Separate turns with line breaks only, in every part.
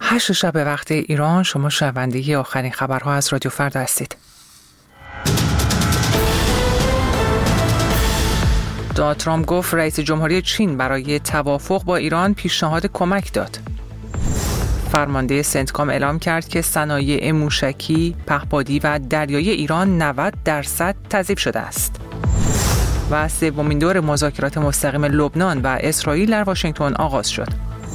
8 شب وقت ایران. شما شنونده آخرین خبرها از رادیو فردا هستید. دونالد ترامپ گفت رئیس جمهوری چین برای توافق با ایران پیشنهاد کمک داد. فرمانده سنتکام اعلام کرد که صنایع موشکی، پهپادی و دریایی ایران 90% تضعیف شده است. و سومین دور مذاکرات مستقیم لبنان و اسرائیل در واشنگتن آغاز شد.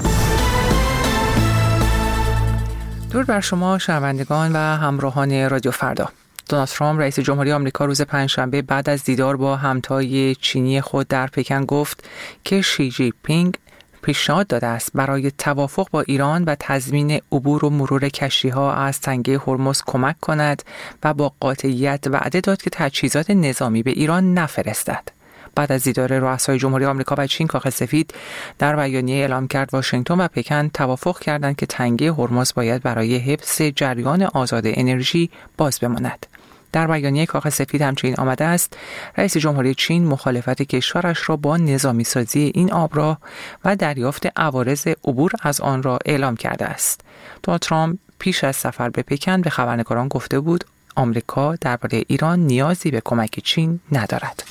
درود بر شما شنوندگان و همراهان رادیو فردا. دونالد ترامپ رئیس جمهوری آمریکا روز پنجشنبه بعد از دیدار با همتای چینی خود در پکن گفت که شی جین پینگ پیشنهاد داده است برای توافق با ایران و تضمین عبور و مرور کشتی‌ها از تنگه هرمز کمک کند و با قاطعیت وعده داد که تجهیزات نظامی به ایران نفرستد. بعد از دیدار رؤسای جمهوری آمریکا و چین، کاخ سفید در بیانیه اعلام کرد واشنگتن و پکن توافق کردند که تنگه هرمز باید برای حفظ جریان آزاد انرژی باز بماند. در بیانیه کاخ سفید همچنین آمده است رئیس جمهوری چین مخالفت کشورش را با نظامی سازی این آبراه و دریافت عوارض عبور از آن را اعلام کرده است. دونالد ترامپ پیش از سفر به پکن به خبرنگاران گفته بود آمریکا درباره ایران نیازی به کمک چین ندارد.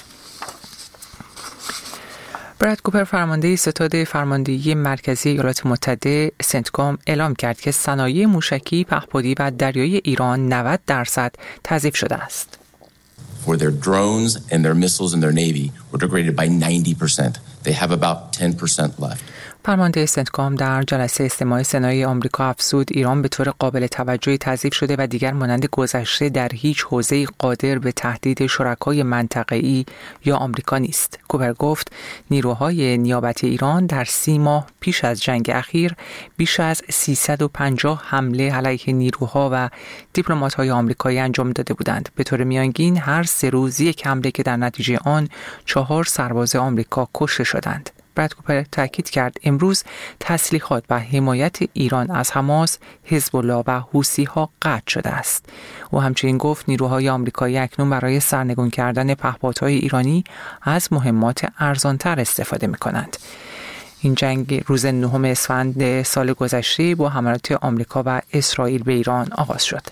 براد کوپر فرمانده ستاد فرماندهی مرکزی ایالات متحده سنتکام اعلام کرد که صنایع موشکی، پهپادی و دریایی ایران 90% تضعیف شده است.
For their drones and their missiles and their navy were degraded by 90%. They have about 10% left.
فرمانده سنتکام در جلسه استماع سنای آمریکا افزود ایران به طور قابل توجهی تضعیف شده و دیگر مانند گذشته در هیچ حوزه‌ای قادر به تهدید شرکای منطقه‌ای یا آمریکا نیست. کوپر گفت نیروهای نیابتی ایران در 30 ماه پیش از جنگ اخیر بیش از 350 حمله علیه نیروها و دیپلمات‌های آمریکایی انجام داده بودند. به طور میانگین هر 3 روز یک حمله که در نتیجه آن 4 سرباز آمریکا کشته شدند. براد کوپر تاکید کرد امروز تسلیحات و حمایت ایران از حماس، حزب الله و حوثی‌ها قطع شده است. او همچنین گفت نیروهای آمریکایی اکنون برای سرنگون کردن پهپادهای ایرانی از مهمات ارزانتر استفاده می‌کنند. این جنگ روز 9 اسفند سال گذشته با حملات آمریکا و اسرائیل به ایران آغاز شد.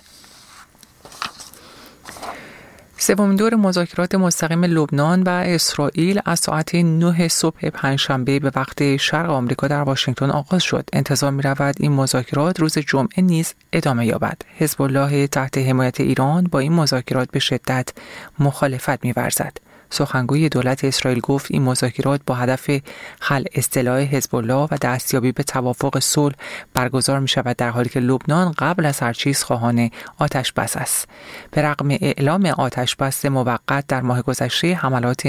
سومین دور مذاکرات مستقیم لبنان و اسرائیل از ساعت 9 صبح پنجشنبه به وقت شرق آمریکا در واشنگتن آغاز شد. انتظار می‌رود این مذاکرات روز جمعه نیز ادامه یابد. حزب الله تحت حمایت ایران با این مذاکرات به شدت مخالفت می‌ورزد. سخنگوی دولت اسرائیل گفت این مذاکرات با هدف خلع اصطلاح حزب الله و دستیابی به توافق صلح برگزار می شود در حالی که لبنان قبل از هر چیز خواهان آتش بس است. به رغم اعلام آتش بس موقت در ماه گذشته حملات